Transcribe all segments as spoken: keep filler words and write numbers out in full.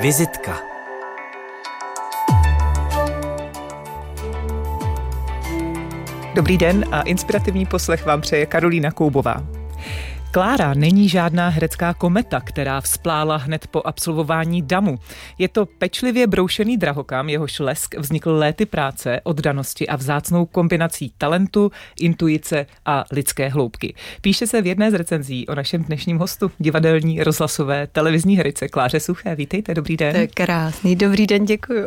Vizitka. Dobrý den a inspirativní poslech vám přeje Karolína Koubová. Klára není žádná herecká kometa, která vzplála hned po absolvování damu. Je to pečlivě broušený drahokam, jehož lesk vznikl léty práce, oddanosti a vzácnou kombinací talentu, intuice a lidské hloubky. Píše se v jedné z recenzí o našem dnešním hostu, divadelní, rozhlasové, televizní herce Kláře Suché. Vítejte, dobrý den. To je krásný, dobrý den, děkuju.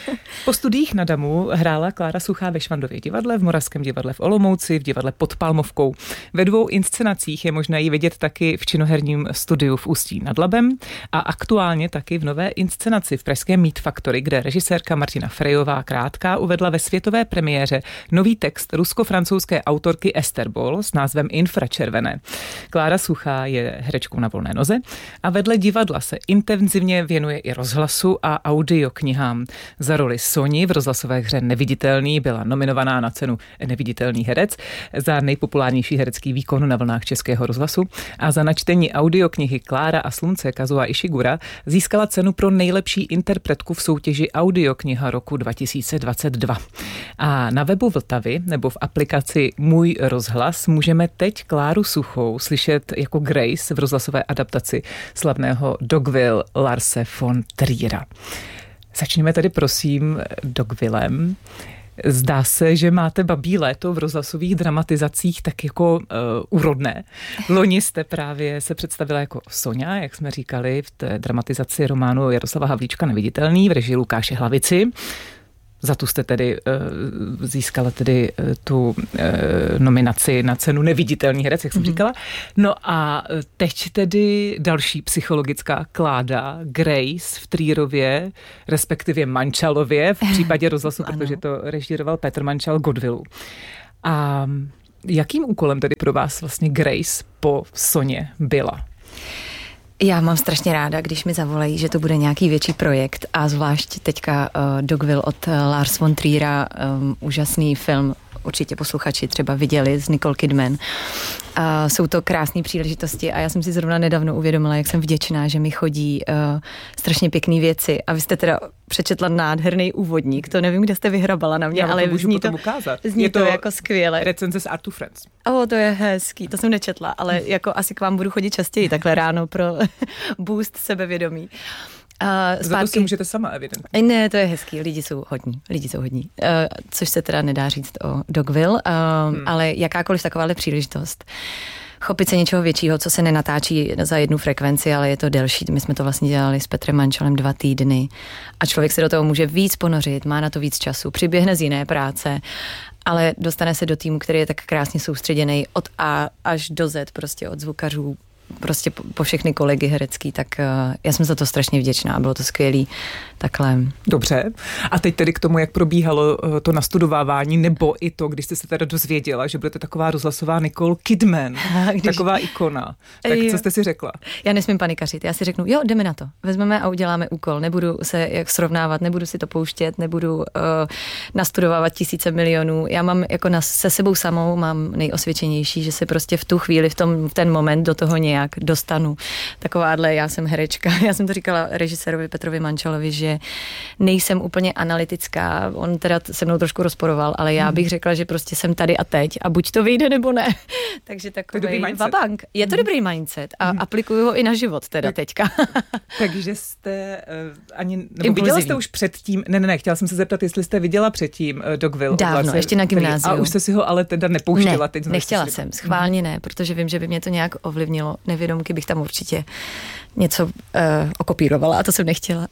Po studiích na damu hrála Klára Suchá ve Švandově divadle, v Moravském divadle v Olomouci, v divadle Pod Palmovkou. Ve dvou inscenacích je možné vidět taky v činoherním studiu v Ústí nad Labem a aktuálně taky v nové inscenaci v pražském Meat Factory, kde režisérka Martina Frejová Krátká uvedla ve světové premiéře nový text rusko-francouzské autorky Esther Boll s názvem Infračervené. Klára Suchá je herečkou na volné noze a vedle divadla se intenzivně věnuje i rozhlasu a audioknihám. Za roli Soni v rozhlasové hře Neviditelný byla nominovaná na cenu Neviditelný herec, za nejpopulárnější herecký výkon na vlnách Českého rozhlasu a za načtení audioknihy Klára a slunce Kazuo Ishigura získala cenu pro nejlepší interpretku v soutěži Audiokniha roku dva tisíce dvacet dva. A na webu Vltavy nebo v aplikaci Můj rozhlas můžeme teď Kláru Suchou slyšet jako Grace v rozhlasové adaptaci slavného Dogville Larse von Triera. Začněme tedy prosím Dogvillem. Zdá se, že máte babí léto v rozhlasových dramatizacích tak jako uh, úrodné. Loni jste právě se představila jako Soňa, jak jsme říkali, v té dramatizaci románu Jaroslava Havlíčka Neviditelný v režii Lukáše Hlavici. Za tu jste tedy uh, získala tedy uh, tu uh, nominaci na cenu Neviditelný herec, jak jsem mm-hmm. říkala. No a teď tedy další psychologická kláda, Grace v Trierově, respektive Mančalově, v případě rozhlasu, protože to režíroval Petr Mančal Godvillu. A jakým úkolem tedy pro vás vlastně Grace po Soně byla? Já mám strašně ráda, když mi zavolají, že to bude nějaký větší projekt a zvlášť teďka uh, Dogville od uh, Lars von Triera, um, úžasný film, určitě posluchači třeba viděli s Nicole Kidman. Uh, jsou to krásné příležitosti a já jsem si zrovna nedávno uvědomila, jak jsem vděčná, že mi chodí uh, strašně pěkné věci a vy jste teda přečetla nádherný úvodník, to nevím, kde jste vyhrabala na mě, já ale to můžu zní potom to, ukázat. Zní je to, to jako skvěle. Recenze z Art to Friends. O, to je hezký, to jsem nečetla, ale jako asi k vám budu chodit častěji takhle ráno pro boost sebevědomí. Uh, Za to si můžete sama, evidentně. Ne, to je hezký, lidi jsou hodní, lidi jsou hodní, uh, což se teda nedá říct o Dogville, uh, hmm. ale jakákoliv takováhle příležitost, chopit se něčeho většího, co se nenatáčí za jednu frekvenci, ale je to delší. My jsme to vlastně dělali s Petrem Mančalem dva týdny a člověk se do toho může víc ponořit, má na to víc času, přiběhne z jiné práce, ale dostane se do týmu, který je tak krásně soustředěný od A až do Z, prostě od zvukařů, prostě po, po všechny kolegy herecký, tak uh, já jsem za to strašně vděčná, bylo to skvělý, takhle. Dobře, a teď tedy k tomu, jak probíhalo uh, to nastudovávání, nebo i to, když jste se teda dozvěděla, že budete taková rozhlasová Nicole Kidman, když... taková ikona, tak jo. Co jste si řekla? Já nesmím panikařit, já si řeknu, jo, jdeme na to, vezmeme a uděláme úkol, nebudu se jak srovnávat, nebudu si to pouštět, nebudu uh, nastudovávat tisíce milionů, já mám jako na, se sebou samou mám nejosvědčenější, že se prostě v tu chvíli, v, tom, v ten moment do toho nějak jak dostanu. Takováhle, já jsem herečka. Já jsem to říkala režisérovi Petrovi Mančalovi, že nejsem úplně analytická. On teda se mnou trošku rozporoval, ale já bych řekla, že prostě jsem tady a teď a buď to vyjde, nebo ne. Takže takový vabank. Je to dobrý mindset a hmm. aplikuju ho i na život teda tak, teďka. Takže jste uh, ani, nebo viděla jste už předtím, ne, ne, ne, chtěla jsem se zeptat, jestli jste viděla předtím uh, Dogville. Dávno, vlastně, ještě na gymnáziu. A už jste si ho ale teda nepouštěla. Ne, teď nechtěla jsem, schválně ne, protože vím, že by mě to nějak ovlivnilo. Nevědomky bych tam určitě něco uh, okopírovala a to jsem nechtěla.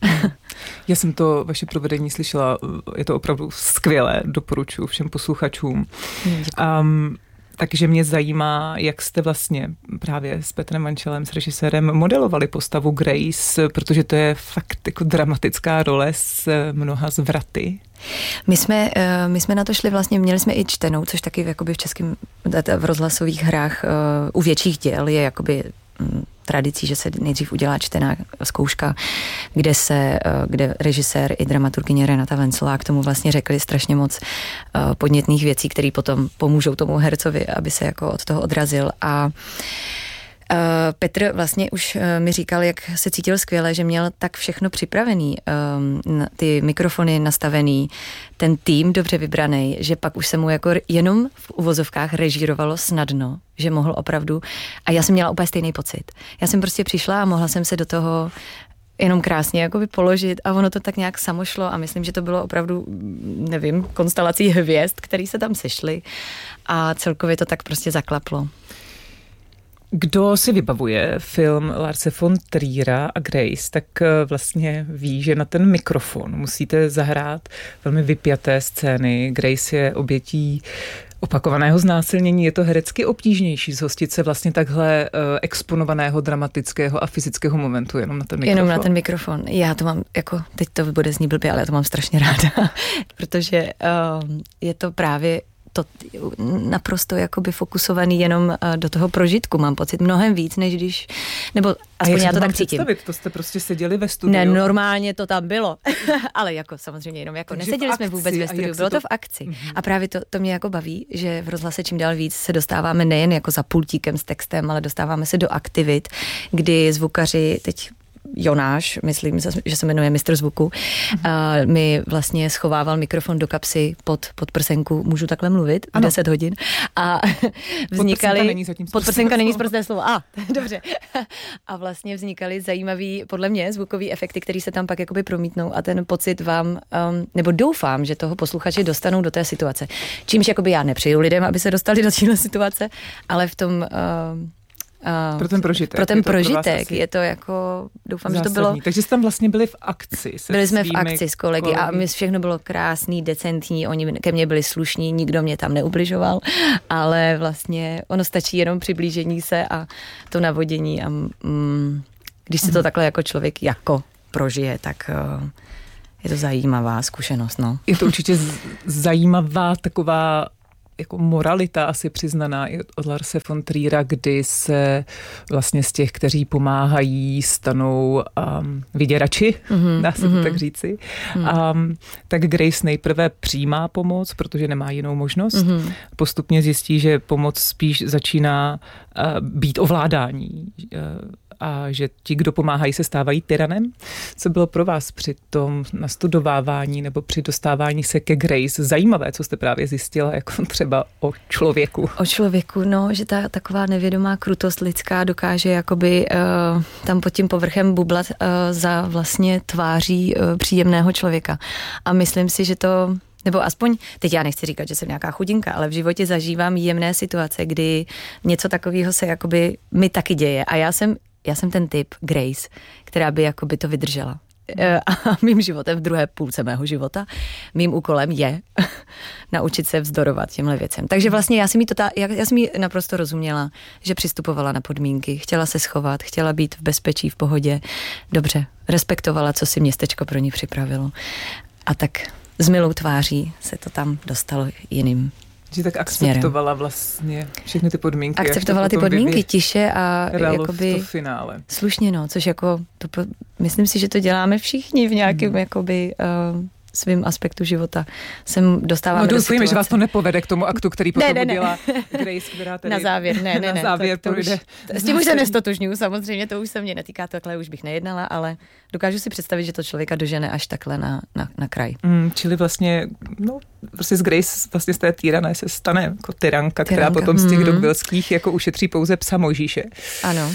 Já jsem to vaše provedení slyšela, je to opravdu skvělé, doporučuji všem posluchačům. Um, takže mě zajímá, jak jste vlastně právě s Petrem Mančelem, s režisérem, modelovali postavu Grace, protože to je fakt jako dramatická role s mnoha zvraty. My jsme, my jsme na to šli vlastně, měli jsme i čtenou, což taky jakoby v českém, v rozhlasových hrách u větších děl je jakoby tradicí, že se nejdřív udělá čtená zkouška, kde se, kde režisér i dramaturgyně Renata Venclová k tomu vlastně řekli strašně moc podnětných věcí, které potom pomůžou tomu hercovi, aby se jako od toho odrazil. A Petr vlastně už mi říkal, jak se cítil skvěle, že měl tak všechno připravený, ty mikrofony nastavený, ten tým dobře vybraný, že pak už se mu jako jenom v uvozovkách režírovalo snadno, že mohl opravdu, a já jsem měla úplně stejný pocit. Já jsem prostě přišla a mohla jsem se do toho jenom krásně jakoby položit a ono to tak nějak samo šlo a myslím, že to bylo opravdu, nevím, konstelací hvězd, který se tam sešly a celkově to tak prostě zaklaplo. Kdo si vybavuje film Larse von Triera a Grace, tak vlastně ví, že na ten mikrofon musíte zahrát velmi vypjaté scény. Grace je obětí opakovaného znásilnění. Je to herecky obtížnější zhostit se vlastně takhle uh, exponovaného dramatického a fyzického momentu jenom na ten mikrofon. Jenom na ten mikrofon. Já to mám, jako, teď to bude znít blbě, ale já to mám strašně ráda, protože uh, je to právě to naprosto jakoby fokusovaný jenom do toho prožitku. Mám pocit mnohem víc, než když, nebo aspoň já to tak cítím. To jste prostě seděli ve studiu. Ne, normálně to tam bylo. Ale jako samozřejmě jenom jako takže neseděli jsme vůbec ve studiu, bylo to v akci. Mm-hmm. A právě to, to mě jako baví, že v rozhlase čím dál víc se dostáváme nejen jako za pultíkem s textem, ale dostáváme se do aktivit, kdy zvukaři teď Jonáš, myslím, že se jmenuje mistr zvuku, mm-hmm. mi vlastně schovával mikrofon do kapsy pod, pod prsenku, můžu takhle mluvit, v deset hodin. A vznikaly... Podprsenka není sprosté slovo. A, dobře. A vlastně vznikaly zajímavý, podle mě, zvukový efekty, které se tam pak jakoby promítnou a ten pocit vám, um, nebo doufám, že toho posluchači dostanou do té situace. Čímž jakoby já nepřeju lidem, aby se dostali do téhle situace, ale v tom... Um, Uh, pro ten prožitek. Pro ten je prožitek je to jako, doufám, zásadní. Že to bylo... Takže jste tam vlastně byli v akci. Byli jsme v akci s kolegy, kolegy a my všechno bylo krásný, decentní, oni ke mně byli slušní, nikdo mě tam neubližoval, ale vlastně ono stačí jenom přiblížení se a to navodění a mm, když se to takhle jako člověk jako prožije, tak... Uh, je to zajímavá zkušenost, no. Je to určitě zajímavá taková jako moralita asi přiznaná i od Larse von Triera, kdy se vlastně z těch, kteří pomáhají, stanou um, vyděrači, mm-hmm, dá se mm-hmm. to tak říci. Mm-hmm. Um, tak Grace nejprve přijímá pomoc, protože nemá jinou možnost. Mm-hmm. Postupně zjistí, že pomoc spíš začíná uh, být ovládání. Uh, a že ti, kdo pomáhají, se stávají tyranem. Co bylo pro vás při tom nastudovávání nebo při dostávání se ke Grace zajímavé, co jste právě zjistila, jako třeba o člověku? O člověku, no, že ta taková nevědomá krutost lidská dokáže jakoby uh, tam pod tím povrchem bublat uh, za vlastně tváří uh, příjemného člověka. A myslím si, že to... Nebo aspoň, teď já nechci říkat, že jsem nějaká chudinka, ale v životě zažívám jemné situace, kdy něco takového se jakoby mi taky děje. A já jsem, já jsem ten typ Grace, která by jakoby to vydržela. A mým životem v druhé půlce mého života, mým úkolem je naučit se vzdorovat těmhle věcem. Takže vlastně já jsem jí, totál, já, já jsem jí naprosto rozuměla, že přistupovala na podmínky, chtěla se schovat, chtěla být v bezpečí, v pohodě. Dobře, respektovala, co si městečko pro ní připravilo. A tak... S milou tváří se to tam dostalo jiným Že tak akceptovala směrem. Vlastně všechny ty podmínky. Akceptovala ty podmínky tiše a jakoby v finále. Slušně, no, což jako, to, myslím si, že to děláme všichni v nějakém hmm. jakoby uh, svým aspektu života. Sem dostáváme no, do situace. že vás to nepovede k tomu aktu, který potom ne, ne, ne. udělá Grace, která tady na závěr, ne, ne, na závěr to, to už, s tím už se nestotožňuju, samozřejmě, to už se mě netýká, takhle už bych nejednala, ale dokážu si představit, že to člověka dožene až takhle na, na, na kraj. Mm, čili vlastně, no, prostě z Grace, vlastně z té týrané se stane jako tyranka, která tyranka. Potom z těch mm. dogvilských jako ušetří pouze psa Mojžíše. Ano.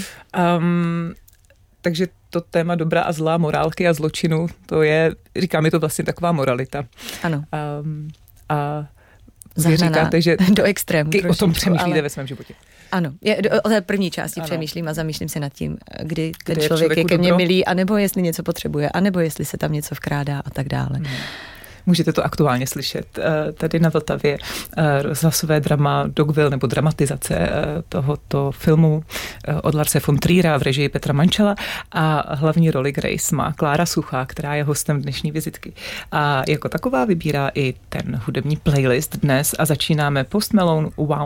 Um, takže to téma dobrá a zlá, morálky a zločinu, to je, říkám, je to vlastně taková moralita. Ano. Um, a vy říkáte, že do extrému o tom přemýšlíte ale... ve svém životě. Ano, je, o té první části ano. přemýšlím a zamýšlím se nad tím, kdy ten Kde člověk je ke mně dobro? milý, anebo jestli něco potřebuje, anebo jestli se tam něco vkrádá a tak dále. Hmm. Můžete to aktuálně slyšet tady na Vltavě, rozhlasové drama Dogville nebo dramatizace tohoto filmu od Larse von Triera v režii Petra Mančela a hlavní roli Grace má Klára Suchá, která je hostem dnešní vizitky. A jako taková vybírá i ten hudební playlist dnes a začínáme Post Malone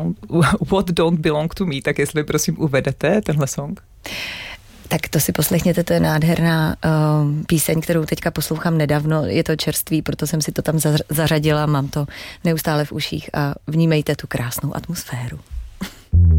What Don't Belong to Me, tak jestli prosím uvedete tenhle song. Tak to si poslechněte, to je nádherná uh, píseň, kterou teďka poslouchám nedávno, je to čerstvý, proto jsem si to tam zařadila, mám to neustále v uších a vnímejte tu krásnou atmosféru.